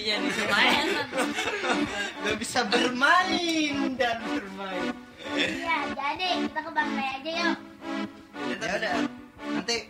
Iya nih lumayan. Gak bisa bermain dan bermain. Iya, jadi kita ke Bang Ray aja yuk.